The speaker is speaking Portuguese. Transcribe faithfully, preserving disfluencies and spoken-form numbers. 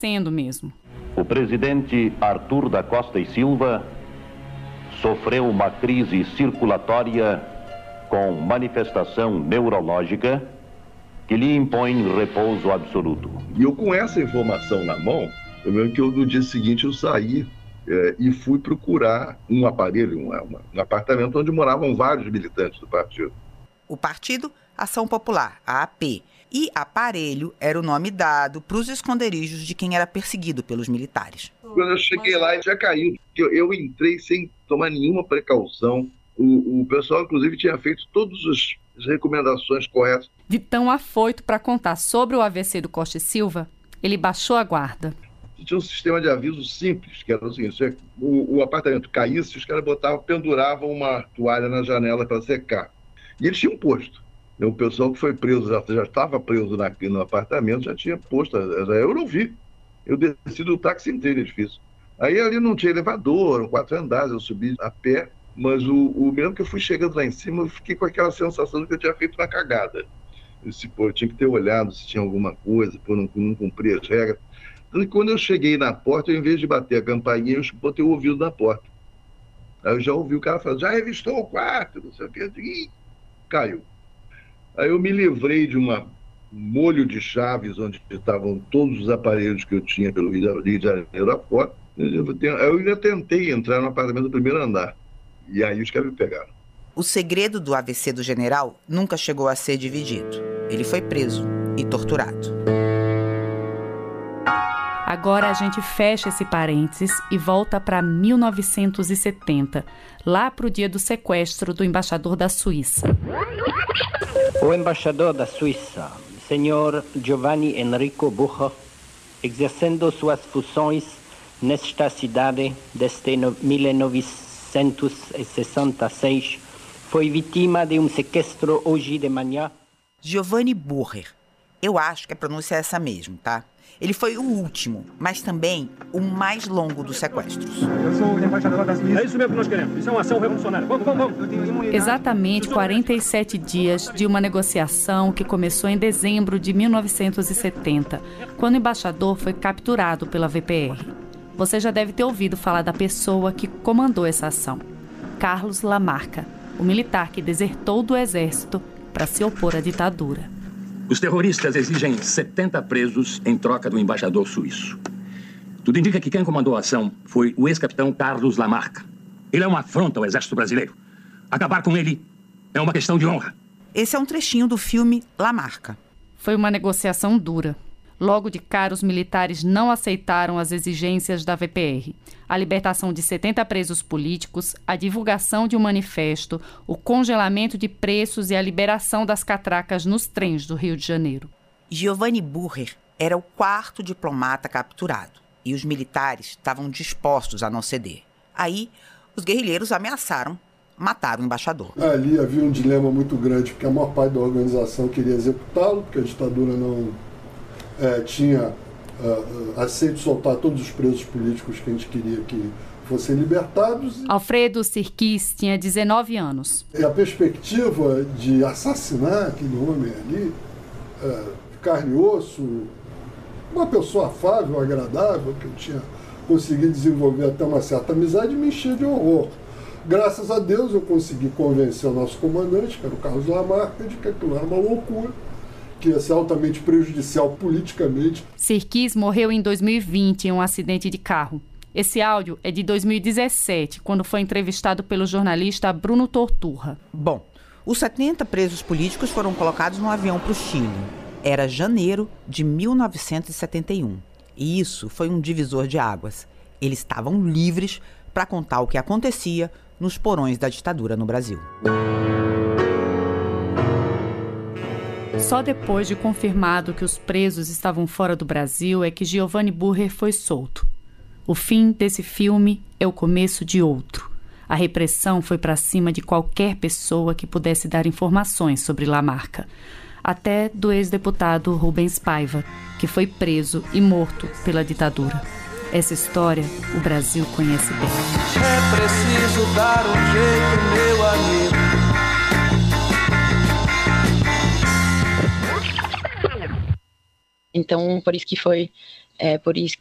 Sendo mesmo. O presidente Arthur da Costa e Silva sofreu uma crise circulatória com manifestação neurológica que lhe impõe repouso absoluto. E eu, com essa informação na mão, eu lembro que eu, no dia seguinte eu saí é, e fui procurar um aparelho, um, um apartamento onde moravam vários militantes do partido. O Partido Ação Popular, a A P, e aparelho era o nome dado para os esconderijos de quem era perseguido pelos militares. Quando eu cheguei lá, ele já caiu. Eu, eu entrei sem tomar nenhuma precaução. O, o pessoal, inclusive, tinha feito todas as recomendações corretas. De tão afoito para contar sobre o A V C do Costa e Silva, ele baixou a guarda. Tinha um sistema de aviso simples, que era o seguinte: o, o apartamento caísse, os caras botavam, penduravam uma toalha na janela para secar. E eles tinham posto. O pessoal que foi preso, já, já estava preso na, no apartamento, já tinha posto. Eu não vi. Eu desci do táxi inteiro, edifício. Aí ali não tinha elevador, eram quatro andares, eu subi a pé. Mas o, o mesmo que eu fui chegando lá em cima, eu fiquei com aquela sensação de que eu tinha feito uma cagada. Eu disse, pô, eu tinha que ter olhado se tinha alguma coisa, pô, não, não cumprir as regras. Então, quando eu cheguei na porta, eu, em vez de bater a campainha, eu botei o ouvido na porta. Aí eu já ouvi o cara falando, já revistou o quarto, não sei o que, e caiu. Aí eu me livrei de uma, um molho de chaves onde estavam todos os aparelhos que eu tinha pelo Rio de Janeiro afora. Eu ainda tentei entrar no apartamento do primeiro andar. E aí os caras me pegaram. O segredo do A V C do general nunca chegou a ser dividido. Ele foi preso e torturado. Agora a gente fecha esse parênteses e volta para mil novecentos e setenta, lá para o dia do sequestro do embaixador da Suíça. O embaixador da Suíça, senhor Giovanni Enrico Bucher, exercendo suas funções nesta cidade desde mil novecentos e sessenta e seis, foi vítima de um sequestro hoje de manhã. Giovanni Bucher. Eu acho que a pronúncia é essa mesmo, tá? Ele foi o último, mas também o mais longo dos sequestros. Eu sou o embaixador da Suíça. É isso mesmo que nós queremos. Isso é uma ação revolucionária. Vamos, vamos, vamos. Exatamente quarenta e sete dias de uma negociação que começou em dezembro de mil novecentos e setenta, quando o embaixador foi capturado pela V P R. Você já deve ter ouvido falar da pessoa que comandou essa ação. Carlos Lamarca, o militar que desertou do exército para se opor à ditadura. Os terroristas exigem setenta presos em troca do embaixador suíço. Tudo indica que quem comandou a ação foi o ex-capitão Carlos Lamarca. Ele é uma afronta ao exército brasileiro. Acabar com ele é uma questão de honra. Esse é um trechinho do filme Lamarca. Foi uma negociação dura. Logo de cara, os militares não aceitaram as exigências da V P R. A libertação de setenta presos políticos, a divulgação de um manifesto, o congelamento de preços e a liberação das catracas nos trens do Rio de Janeiro. Giovanni Bucher era o quarto diplomata capturado e os militares estavam dispostos a não ceder. Aí, os guerrilheiros ameaçaram matar o embaixador. Ali havia um dilema muito grande, porque a maior parte da organização queria executá-lo, porque a ditadura não é, tinha uh, aceito soltar todos os presos políticos que a gente queria que fossem libertados. Alfredo Sirkis tinha dezenove anos. E a perspectiva de assassinar aquele homem ali, é, carne e osso, uma pessoa afável, agradável, que eu tinha conseguido desenvolver até uma certa amizade, me enchia de horror. Graças a Deus eu consegui convencer o nosso comandante, que era o Carlos Lamarca, de que aquilo era uma loucura, que ia ser altamente prejudicial politicamente. Sirkis morreu em dois mil e vinte em um acidente de carro. Esse áudio é de dois mil e dezessete, quando foi entrevistado pelo jornalista Bruno Torturra. Bom, os setenta presos políticos foram colocados num avião para o Chile. Era janeiro de mil novecentos e setenta e um. E isso foi um divisor de águas. Eles estavam livres para contar o que acontecia nos porões da ditadura no Brasil. Só depois de confirmado que os presos estavam fora do Brasil é que Giovanni Bucher foi solto. O fim desse filme é o começo de outro. A repressão foi para cima de qualquer pessoa que pudesse dar informações sobre Lamarca. Até do ex-deputado Rubens Paiva, que foi preso e morto pela ditadura. Essa história o Brasil conhece bem. É preciso dar um jeito, meu amigo. Então, por isso que foi É por isso